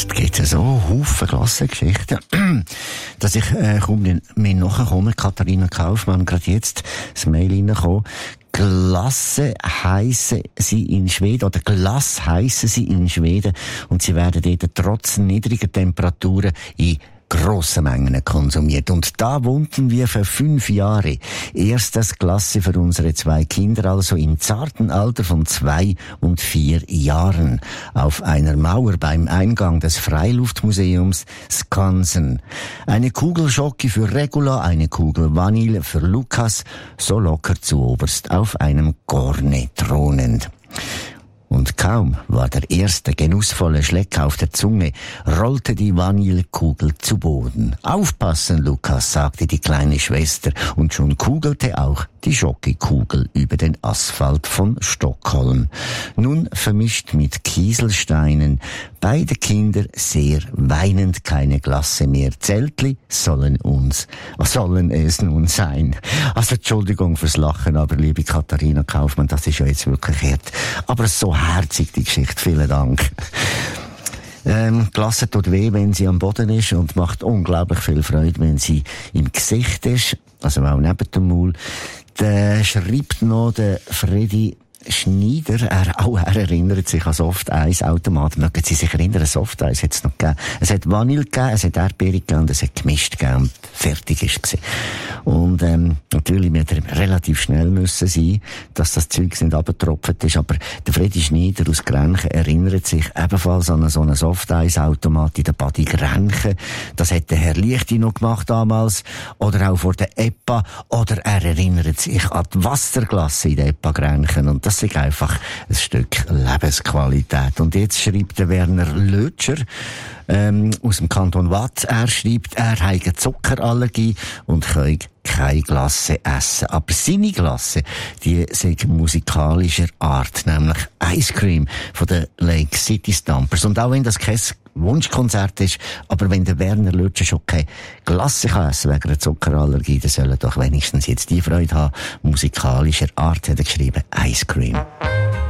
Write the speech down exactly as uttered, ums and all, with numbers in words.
Jetzt gibt es so Haufen Klassengeschichten, dass ich äh, kaum mehr nachkomme. Katharina Kaufmann, gerade jetzt das Mail reingekommen. Glasse heissen sie in Schweden, oder Glas heissen sie in Schweden, und sie werden dort trotz niedriger Temperaturen in grossen Mengen konsumiert. Und da wohnten wir für fünf Jahre. Erstes Klasse für unsere zwei Kinder, also im zarten Alter von zwei und vier Jahren. Auf einer Mauer beim Eingang des Freiluftmuseums Skansen. Eine Kugel Schoki für Regula, eine Kugel Vanille für Lukas, so locker zu oberst auf einem Gorne thronend. Und kaum war der erste genussvolle Schleck auf der Zunge, rollte die Vanillekugel zu Boden. Aufpassen, Lukas, sagte die kleine Schwester, und schon kugelte auch die Schokokugel über den Asphalt von Stockholm. Nun vermischt mit Kieselsteinen, beide Kinder sehr weinend, keine Glasse mehr. Zeltli sollen uns, sollen es nun sein. Also Entschuldigung fürs Lachen, aber liebe Katharina Kaufmann, das ist ja jetzt wirklich hart. Aber so herzig die Geschichte, vielen Dank. Ähm, Glasse tut weh, wenn sie am Boden ist, und macht unglaublich viel Freude, wenn sie im Gesicht ist, also auch neben dem Maul. Der schreibt noch der Freddy Schneider, er, auch er erinnert sich an Soft-Eis-Automaten. Mögen Sie sich erinnern, Soft-Eis hat es noch gegeben. Es hat Vanille gegeben, es hat Erdbeere gegeben und es hat gemischt gegeben und fertig ist es. Und ähm, natürlich wird er relativ schnell müssen sein, dass das Zeug nicht runtergetropft ist, aber der Freddy Schneider aus Grenchen erinnert sich ebenfalls an so einen Soft-Eis-Automat in der Badi Grenchen. Das hat der Herr Lichti noch gemacht damals, oder auch vor der E P A, oder er erinnert sich an die Wasserglasse in der E P A Grenchen, und das ist einfach ein Stück Lebensqualität. Und jetzt schreibt der Werner Lötscher ähm, aus dem Kanton Waadt. Er schreibt, er habe eine Zuckerallergie und kann keine Glasse essen. Aber seine Glasse, die ist musikalischer Art, nämlich Ice Cream von den Lake City Stompers. Und auch wenn das kein Wunschkonzert ist, aber wenn der Werner Lötscher schon keine Glasse kann essen wegen einer Zuckerallergie, dann soll er doch wenigstens jetzt die Freude haben. Musikalischer Art hat er geschrieben, Ice Cream.